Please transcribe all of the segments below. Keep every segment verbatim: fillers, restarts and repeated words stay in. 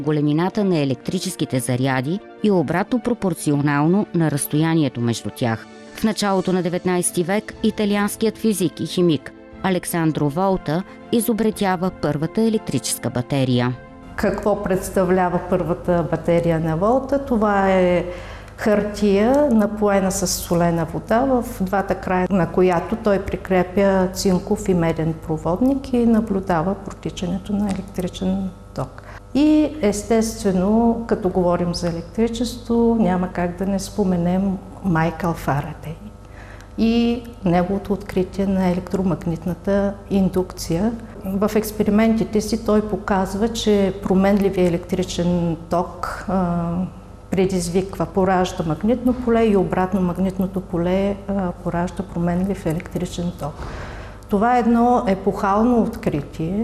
големината на електрическите заряди и обратно пропорционално на разстоянието между тях. В началото на деветнайсети век италианският физик и химик Александро Волта изобретява първата електрическа батерия. Какво представлява първата батерия на Волта? Това е хартия, напоена с солена вода, в двата края на която той прикрепя цинков и меден проводник и наблюдава протичането на електричен ток. И естествено, като говорим за електричество, няма как да не споменем Майкъл Фарадей и неговото откритие на електромагнитната индукция. В експериментите си той показва, че променливия електричен ток а, предизвиква, поражда магнитно поле и обратно магнитното поле а, поражда променлив електричен ток. Това е едно епохално откритие,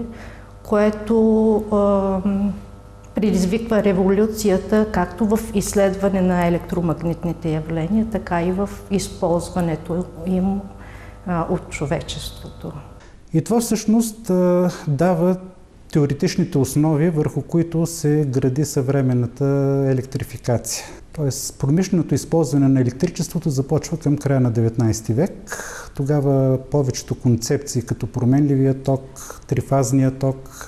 което а, предизвиква революцията както в изследване на електромагнитните явления, така и в използването им а, от човечеството. И това всъщност а, дава теоретичните основи, върху които се гради съвременната електрификация. Тоест, промишленото използване на електричеството започва към края на деветнайсети век. Тогава повечето концепции, като променливия ток, трифазния ток,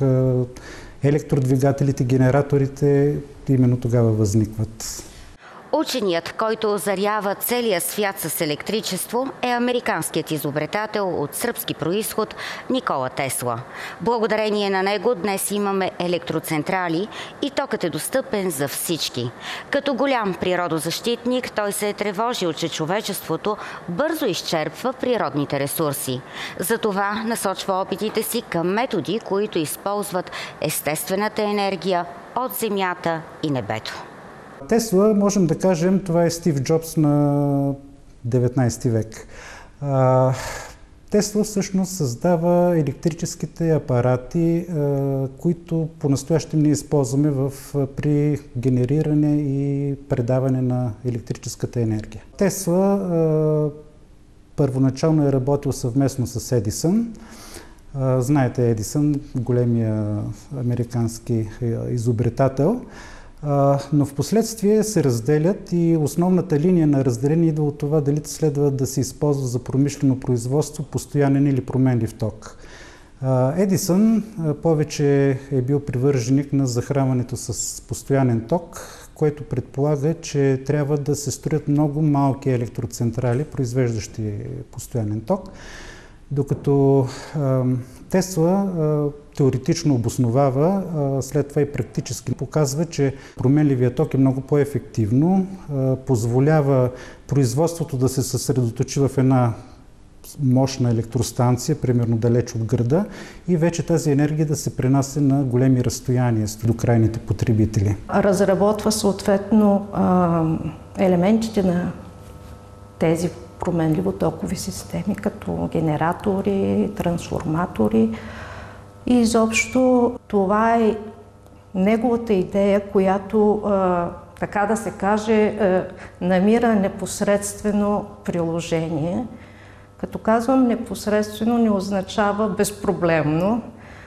електродвигателите, генераторите, именно тогава възникват. Ученият, който озарява целия свят с електричество, е американският изобретател от сръбски происход Никола Тесла. Благодарение на него днес имаме електроцентрали и токът е достъпен за всички. Като голям природозащитник, той се е тревожил, че човечеството бързо изчерпва природните ресурси. Затова насочва опитите си към методи, които използват естествената енергия от земята и небето. Тесла, можем да кажем, това е Стив Джобс на деветнайсети век. А, Тесла всъщност създава електрическите апарати, а, които по-настоящем ние използваме в, при генериране и предаване на електрическата енергия. Тесла а, първоначално е работил съвместно с Едисън. А, знаете Едисън, големия американски изобретател. Но в последствие се разделят и основната линия на разделение идва от това дали следва да се използва за промишлено производство постоянен или променлив ток. Едисън повече е бил привърженик на захранването с постоянен ток, което предполага, че трябва да се строят много малки електроцентрали, произвеждащи постоянен ток, докато Тесла теоретично обосновава, след това и практически показва, че променливият ток е много по-ефективно, позволява производството да се съсредоточи в една мощна електростанция, примерно далеч от града, и вече тази енергия да се пренася на големи разстояния до крайните потребители. Разработва съответно елементите на тези променливо-токови системи, като генератори, трансформатори. И изобщо това е неговата идея, която, така да се каже, намира непосредствено приложение. Като казвам непосредствено, не означава безпроблемно,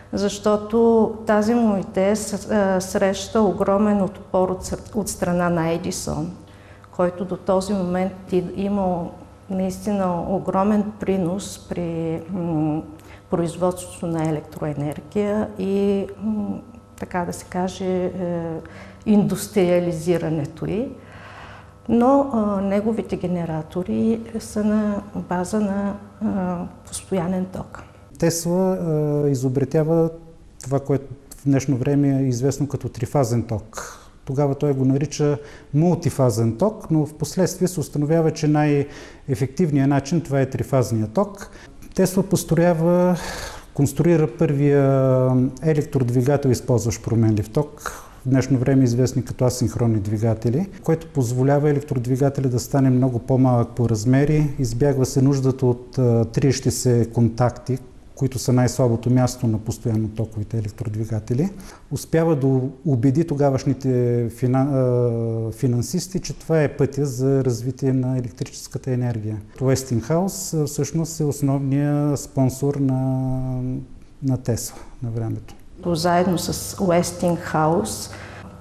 защото тази му идея среща огромен отпор от страна на Едисон, който до този момент имал наистина огромен принос при производството на електроенергия и, така да се каже, индустриализирането й. Но а, неговите генератори са на база на а, постоянен ток. Тесла а, изобретява това, което в днешно време е известно като трифазен ток. Тогава той го нарича мултифазен ток, но в последствие се установява, че най-ефективният начин това е трифазният ток. Тесла построява, конструира първия електродвигател, използващ променлив ток, в днешно време известни като асинхронни двигатели, което позволява електродвигателя да стане много по-малък по размери, избягва се нуждата от триещи се контакти, които са най-слабото място на постоянно токовите електродвигатели. Успява да убеди тогавашните финансисти, че това е пътя за развитие на електрическата енергия. Westinghouse всъщност е основният спонсор на, на Тесла на времето. Заедно с Westinghouse